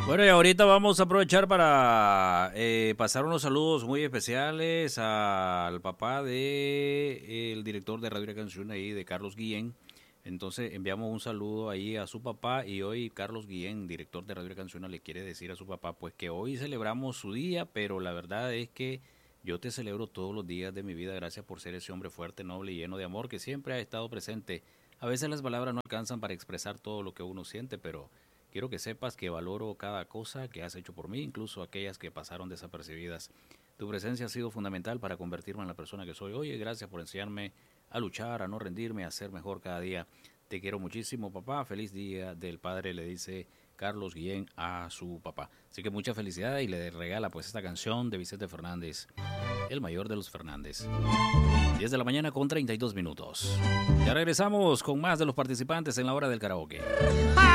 Bueno, y ahorita vamos a aprovechar para pasar unos saludos muy especiales al papá de el director de Radio La Canción ahí, de Carlos Guillén. Entonces enviamos un saludo ahí a su papá y hoy Carlos Guillén, director de Radio La Canción, le quiere decir a su papá pues que hoy celebramos su día, pero la verdad es que yo te celebro todos los días de mi vida. Gracias por ser ese hombre fuerte, noble y lleno de amor que siempre ha estado presente. A veces las palabras no alcanzan para expresar todo lo que uno siente, pero quiero que sepas que valoro cada cosa que has hecho por mí, incluso aquellas que pasaron desapercibidas. Tu presencia ha sido fundamental para convertirme en la persona que soy hoy. Gracias por enseñarme a luchar, a no rendirme, a ser mejor cada día. Te quiero muchísimo, papá. Feliz día del padre, le dice Carlos Guillén a su papá. Así que mucha felicidad y le regala pues esta canción de Vicente Fernández, el mayor de los Fernández. 10 de la mañana con 32 minutos. Ya regresamos con más de los participantes en la hora del karaoke.